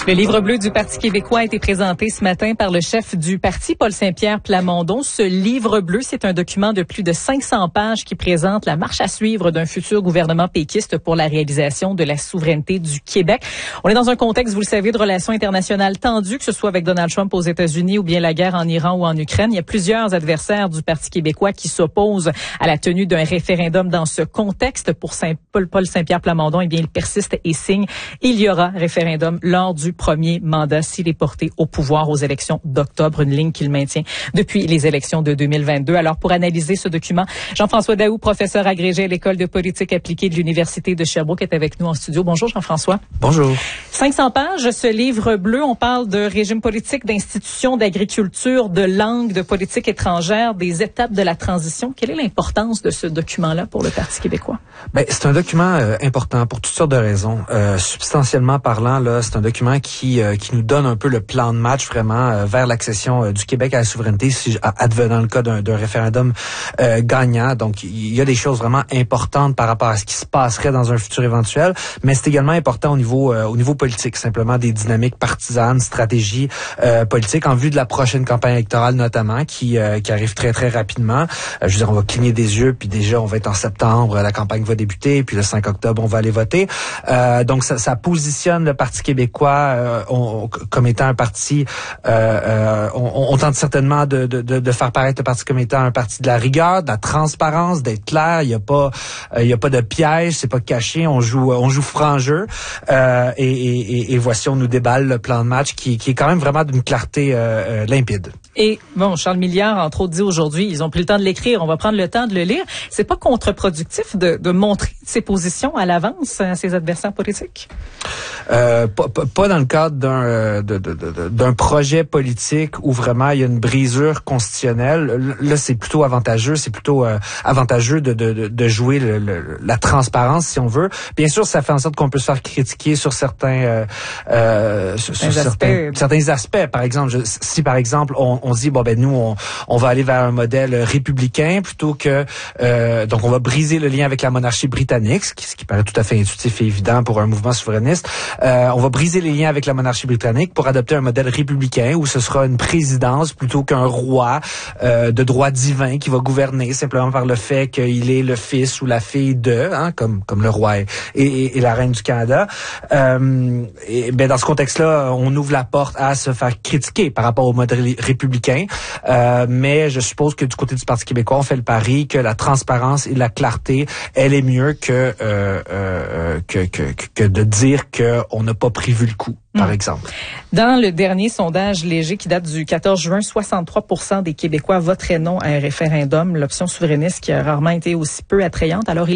Le livre bleu du Parti québécois a été présenté ce matin par le chef du parti, Paul Saint-Pierre Plamondon. Ce livre bleu, c'est un document de plus de 500 pages qui présente la marche à suivre d'un futur gouvernement péquiste pour la réalisation de la souveraineté du Québec. On est dans un contexte, vous le savez, de relations internationales tendues, que ce soit avec Donald Trump aux États-Unis ou bien la guerre en Iran ou en Ukraine. Il y a plusieurs adversaires du Parti québécois qui s'opposent à la tenue d'un référendum dans ce contexte. Pour Paul Saint-Pierre Plamondon, eh bien, il persiste et signe. Il y aura référendum lors du premier mandat s'il est porté au pouvoir aux élections d'octobre, une ligne qu'il maintient depuis les élections de 2022. Alors, pour analyser ce document, Jean-François Daoust, professeur agrégé à l'École de politique appliquée de l'Université de Sherbrooke, est avec nous en studio. Bonjour, Jean-François. Bonjour. 500 pages, ce livre bleu. On parle de régime politique, d'institutions, d'agriculture, de langue, de politique étrangère, des étapes de la transition. Quelle est l'importance de ce document-là pour le Parti québécois? Ben, c'est un document important pour toutes sortes de raisons. Substantiellement parlant, là, c'est un document qui nous donne un peu le plan de match vraiment vers l'accession du Québec à la souveraineté, si advenant le cas d'un référendum gagnant. Donc, il y a des choses vraiment importantes par rapport à ce qui se passerait dans un futur éventuel, mais c'est également important au niveau politique, simplement des dynamiques partisanes, stratégies politiques en vue de la prochaine campagne électorale notamment, qui arrive très très rapidement. Je veux dire, on va cligner des yeux, puis déjà on va être en septembre, la campagne va débuter, puis le 5 octobre on va aller voter. Donc ça positionne le Parti québécois comme étant un parti. On tente certainement de faire paraître le parti comme étant un parti de la rigueur, de la transparence, d'être clair. Il y a pas de piège, c'est pas caché. On joue franc jeu. Et voici, on nous déballe le plan de match qui est quand même vraiment d'une clarté limpide. Et bon, Charles Milliard, entre autres, dit aujourd'hui, ils ont pris le temps de l'écrire, on va prendre le temps de le lire. C'est pas contre-productif de montrer ses positions à l'avance à ses adversaires politiques? Pas dans le cadre d'un projet politique où vraiment il y a une brisure constitutionnelle. Là, c'est plutôt avantageux. C'est plutôt avantageux de jouer la transparence, si on veut. Bien sûr, ça fait en sorte qu'on peut se faire critiquer sur certains aspects. Par exemple, si par exemple on dit bon ben nous on va aller vers un modèle républicain plutôt que donc on va briser le lien avec la monarchie britannique, ce qui paraît tout à fait intuitif et évident pour un mouvement souverainiste. On va briser les liens avec la monarchie britannique pour adopter un modèle républicain où ce sera une présidence plutôt qu'un roi de droit divin qui va gouverner simplement par le fait qu'il est le fils ou la fille de, comme le roi et la reine du Canada. Et ben dans ce contexte-là, on ouvre la porte à se faire critiquer par rapport au modèle républicain. Mais je suppose que du côté du Parti québécois, on fait le pari que la transparence et la clarté, elle est mieux que de dire qu'on n'a pas prévu le coup, par exemple. Dans le dernier sondage léger qui date du 14 juin, 63% des Québécois voteraient non à un référendum, l'option souverainiste qui a rarement été aussi peu attrayante. Alors,